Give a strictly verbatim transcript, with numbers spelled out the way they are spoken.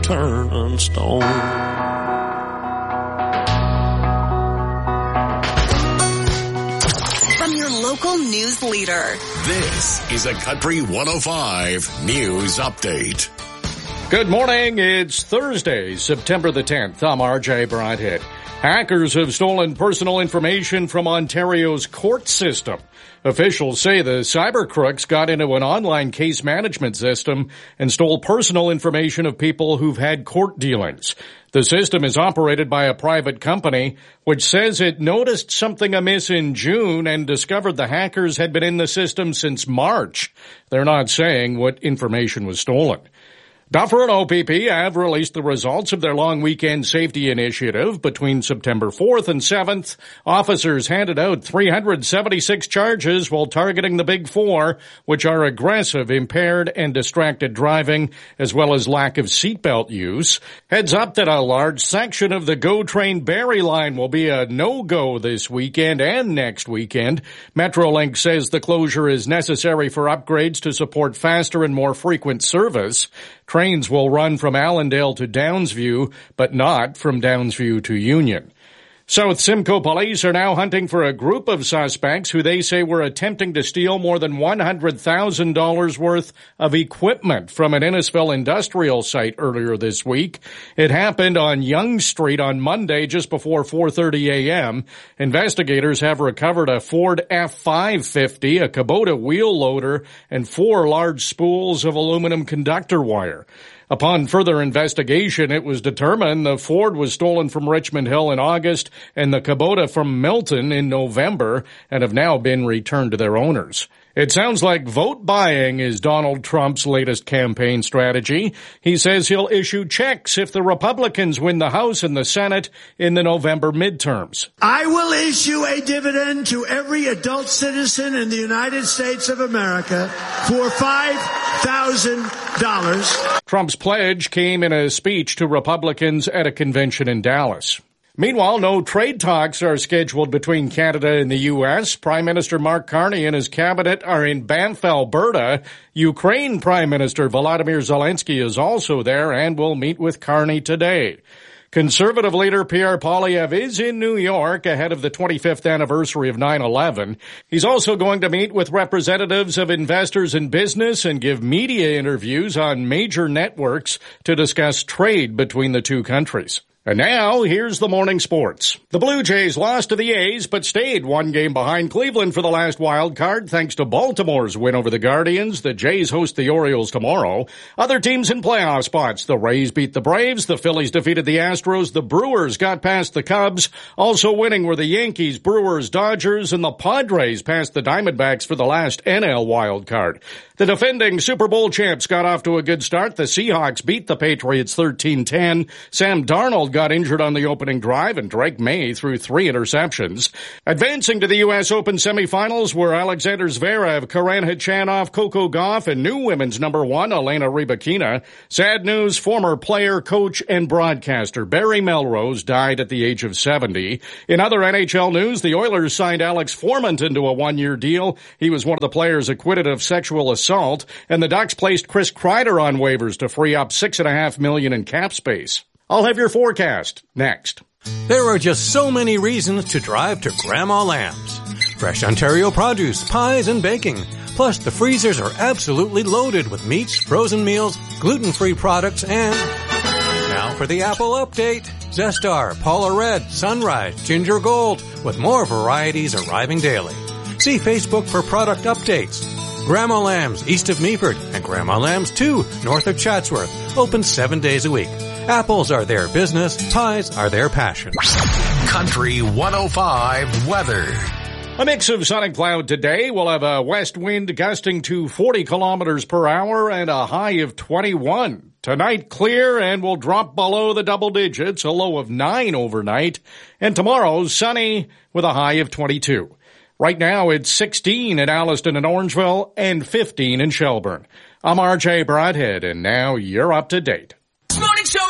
turning stone. From your local news leader. This is a Country one oh five News Update. Good morning. It's Thursday, September the tenth. I'm R J Broadhead. Hackers have stolen personal information from Ontario's court system. Officials say the cyber crooks got into an online case management system and stole personal information of people who've had court dealings. The system is operated by a private company, which says it noticed something amiss in June and discovered the hackers had been in the system since March. They're not saying what information was stolen. Dufferin and O P P have released the results of their long weekend safety initiative. Between September fourth and seventh, officers handed out three hundred seventy-six charges while targeting the Big Four, which are aggressive, impaired, and distracted driving, as well as lack of seatbelt use. Heads up that a large section of the GO Train Barrie line will be a no-go this weekend and next weekend. Metrolink says the closure is necessary for upgrades to support faster and more frequent service. Trains will run from Allendale to Downsview, but not from Downsview to Union. South Simcoe police are now hunting for a group of suspects who they say were attempting to steal more than one hundred thousand dollars worth of equipment from an Innisfil industrial site earlier this week. It happened on Yonge Street on Monday just before four thirty a.m. Investigators have recovered a Ford F five fifty, a Kubota wheel loader, and four large spools of aluminum conductor wire. Upon further investigation, it was determined the Ford was stolen from Richmond Hill in August and the Kubota from Milton in November and have now been returned to their owners. It sounds like vote buying is Donald Trump's latest campaign strategy. He says he'll issue checks if the Republicans win the House and the Senate in the November midterms. I will issue a dividend to every adult citizen in the United States of America for five thousand dollars. Trump's pledge came in a speech to Republicans at a convention in Dallas. Meanwhile, no trade talks are scheduled between Canada and the U S. Prime Minister Mark Carney and his cabinet are in Banff, Alberta. Ukraine Prime Minister Volodymyr Zelensky is also there and will meet with Carney today. Conservative leader Pierre Poilievre is in New York ahead of the twenty-fifth anniversary of nine eleven. He's also going to meet with representatives of investors in business and give media interviews on major networks to discuss trade between the two countries. And now, here's the morning sports. The Blue Jays lost to the A's, but stayed one game behind Cleveland for the last wild card thanks to Baltimore's win over the Guardians. The Jays host the Orioles tomorrow. Other teams in playoff spots. The Rays beat the Braves. The Phillies defeated the Astros. The Brewers got past the Cubs. Also winning were the Yankees, Brewers, Dodgers, and the Padres passed the Diamondbacks for the last N L wild card. The defending Super Bowl champs got off to a good start. The Seahawks beat the Patriots thirteen ten. Sam Darnold got injured on the opening drive, and Drake May threw three interceptions. Advancing to the U S Open semifinals were Alexander Zverev, Karan Khachanov, Coco Gauff, and new women's number one, Elena Rybakina. Sad news, former player, coach, and broadcaster Barry Melrose died at the age of seventy. In other N H L news, the Oilers signed Alex Forment into a one-year deal. He was one of the players acquitted of sexual assault, and the Ducks placed Chris Kreider on waivers to free up six and a half million in cap space. I'll have your forecast next. There are just so many reasons to drive to Grandma Lamb's. Fresh Ontario produce, pies, and baking. Plus, the freezers are absolutely loaded with meats, frozen meals, gluten-free products, and... Now for the Apple update. Zestar, Paula Red, Sunrise, Ginger Gold, with more varieties arriving daily. See Facebook for product updates. Grandma Lamb's east of Meaford and Grandma Lamb's two north of Chatsworth, open seven days a week. Apples are their business, pies are their passion. Country one oh five weather. A mix of sun and cloud today. We'll have a west wind gusting to forty kilometers per hour and a high of twenty-one. Tonight, clear and will drop below the double digits, a low of nine overnight. And tomorrow, sunny with a high of twenty-two. Right now, it's sixteen in Alliston and Orangeville and fifteen in Shelburne. I'm R J Broadhead, and now you're up to date.